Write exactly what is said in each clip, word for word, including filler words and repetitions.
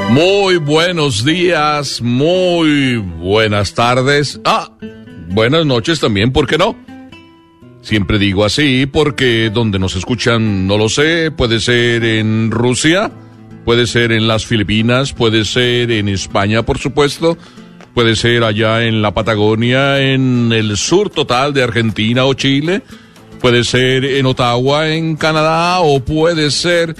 Muy buenos días, muy buenas tardes. Ah, buenas noches también, ¿por qué no? Siempre digo así porque donde nos escuchan, no lo sé, puede ser en Rusia, puede ser en las Filipinas, puede ser en España, por supuesto, puede ser allá en la Patagonia, en el sur total de Argentina o Chile, puede ser en Ottawa, en Canadá, o puede ser,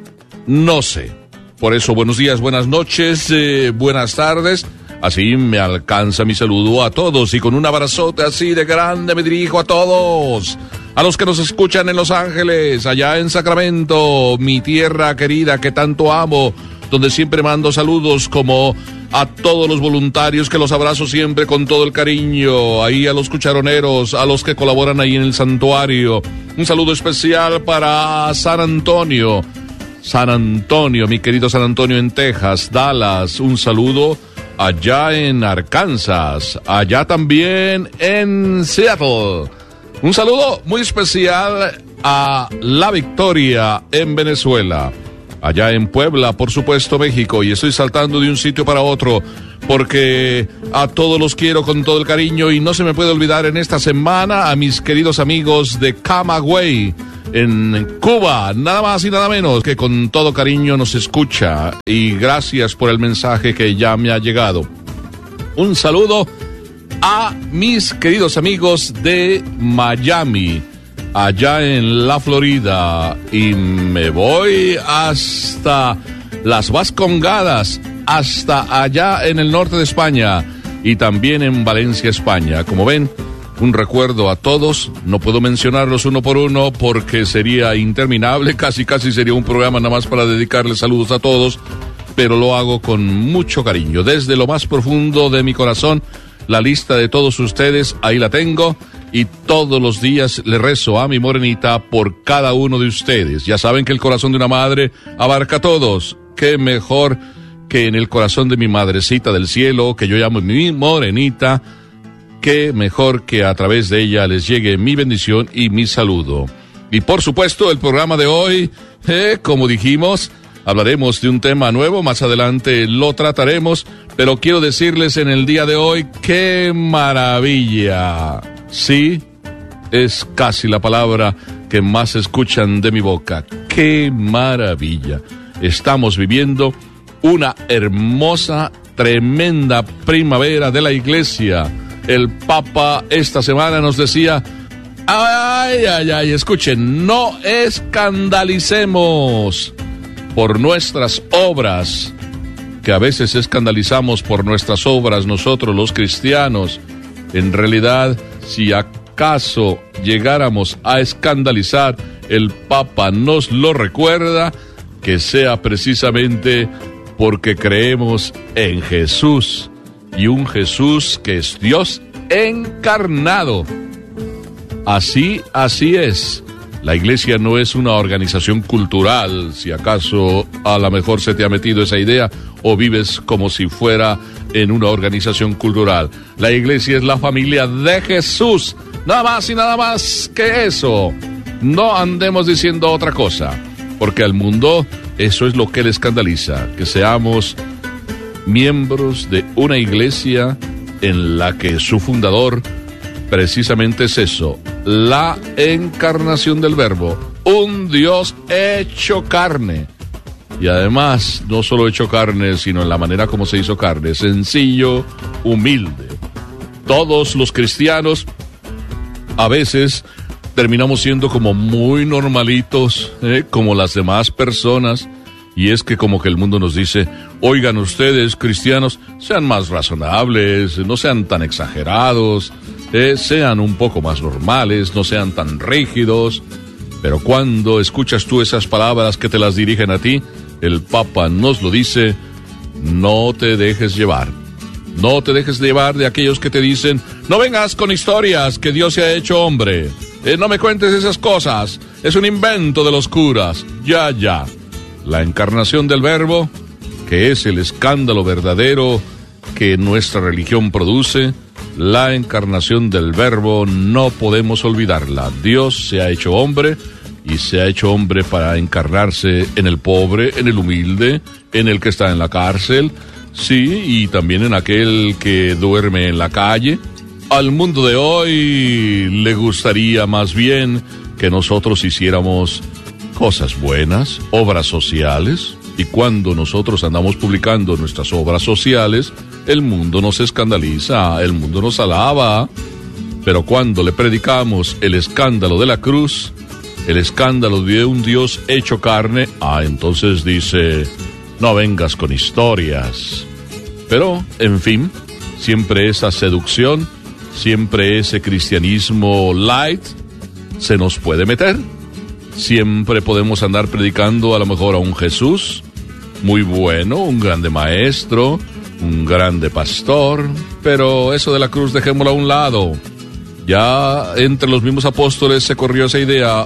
no sé. Por eso, buenos días, buenas noches, eh, buenas tardes. Así me alcanza mi saludo a todos y con un abrazote así de grande me dirijo a todos. A los que nos escuchan en Los Ángeles, allá en Sacramento, mi tierra querida que tanto amo, donde siempre mando saludos, como a todos los voluntarios que los abrazo siempre con todo el cariño, ahí a los cucharoneros, a los que colaboran ahí en el santuario. Un saludo especial para San Antonio. San Antonio, mi querido San Antonio en Texas, Dallas, un saludo allá en Arkansas, allá también en Seattle. Un saludo muy especial a La Victoria en Venezuela, allá en Puebla, por supuesto, México, y estoy saltando de un sitio para otro porque a todos los quiero con todo el cariño y no se me puede olvidar en esta semana a mis queridos amigos de Camagüey, en Cuba, nada más y nada menos, que con todo cariño nos escucha, y gracias por el mensaje que ya me ha llegado. Un saludo a mis queridos amigos de Miami, allá en la Florida, y me voy hasta las Vascongadas, hasta allá en el norte de España, y también en Valencia, España. Como ven, un recuerdo a todos. No puedo mencionarlos uno por uno porque sería interminable, casi casi sería un programa nada más para dedicarles saludos a todos, pero lo hago con mucho cariño. Desde lo más profundo de mi corazón, la lista de todos ustedes, ahí la tengo, y todos los días le rezo a mi morenita por cada uno de ustedes. Ya saben que el corazón de una madre abarca a todos. Qué mejor que en el corazón de mi madrecita del cielo, que yo llamo mi morenita, qué mejor que a través de ella les llegue mi bendición y mi saludo. Y por supuesto, el programa de hoy, eh, como dijimos, hablaremos de un tema nuevo, más adelante lo trataremos, pero quiero decirles en el día de hoy, ¡qué maravilla! Sí, es casi la palabra que más escuchan de mi boca. ¡Qué maravilla! Estamos viviendo una hermosa, tremenda primavera de la iglesia. El Papa esta semana nos decía, ay, ay, ay, escuchen, no escandalicemos por nuestras obras, que a veces escandalizamos por nuestras obras nosotros los cristianos. En realidad, si acaso llegáramos a escandalizar, el Papa nos lo recuerda, que sea precisamente porque creemos en Jesús. Y un Jesús que es Dios encarnado. Así, así es. La iglesia no es una organización cultural, si acaso a lo mejor se te ha metido esa idea o vives como si fuera en una organización cultural. La iglesia es la familia de Jesús, nada más y nada más que eso. No andemos diciendo otra cosa, porque al mundo eso es lo que le escandaliza, que seamos miembros de una iglesia en la que su fundador precisamente es eso, la encarnación del Verbo, un Dios hecho carne. Y además, no solo hecho carne, sino en la manera como se hizo carne, sencillo, humilde. Todos los cristianos a veces terminamos siendo como muy normalitos, ¿eh? como las demás personas. Y es que como que el mundo nos dice, oigan ustedes, cristianos, sean más razonables, no sean tan exagerados, eh, sean un poco más normales, no sean tan rígidos. Pero cuando escuchas tú esas palabras que te las dirigen a ti, el Papa nos lo dice, no te dejes llevar. No te dejes llevar de aquellos que te dicen, no vengas con historias que Dios se ha hecho hombre. Eh, no me cuentes esas cosas, es un invento de los curas. Ya, ya. La encarnación del Verbo, que es el escándalo verdadero que nuestra religión produce, la encarnación del Verbo no podemos olvidarla. Dios se ha hecho hombre y se ha hecho hombre para encarnarse en el pobre, en el humilde, en el que está en la cárcel, sí, y también en aquel que duerme en la calle. Al mundo de hoy le gustaría más bien que nosotros hiciéramos cosas buenas, obras sociales, y cuando nosotros andamos publicando nuestras obras sociales, el mundo nos escandaliza, el mundo nos alaba, pero cuando le predicamos el escándalo de la cruz, el escándalo de un Dios hecho carne, ah, entonces dice, no vengas con historias. Pero, en fin, siempre esa seducción, siempre ese cristianismo light se nos puede meter. Siempre podemos andar predicando a lo mejor a un Jesús muy bueno, un grande maestro, un grande pastor, pero eso de la cruz dejémoslo a un lado. Ya entre los mismos apóstoles se corrió esa idea.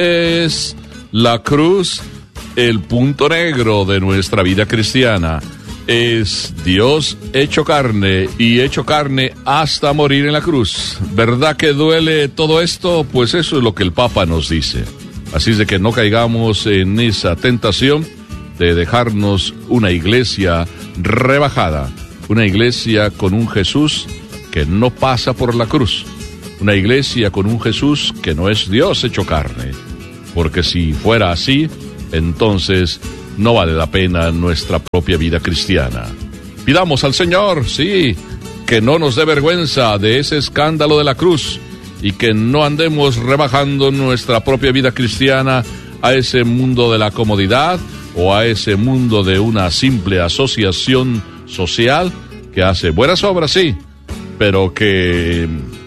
Es la cruz el punto negro de nuestra vida cristiana. Es Dios hecho carne y hecho carne hasta morir en la cruz. ¿Verdad que duele todo esto? Pues eso es lo que el Papa nos dice. Así es de que no caigamos en esa tentación de dejarnos una iglesia rebajada, una iglesia con un Jesús que no pasa por la cruz, una iglesia con un Jesús que no es Dios hecho carne, porque si fuera así, entonces no vale la pena nuestra propia vida cristiana. Pidamos al Señor, sí, que no nos dé vergüenza de ese escándalo de la cruz y que no andemos rebajando nuestra propia vida cristiana a ese mundo de la comodidad o a ese mundo de una simple asociación social que hace buenas obras, sí, pero que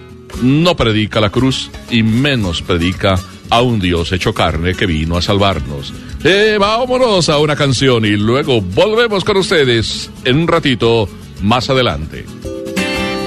no predica la cruz y menos predica a un Dios hecho carne que vino a salvarnos. Eh, vámonos a una canción y luego volvemos con ustedes en un ratito más adelante.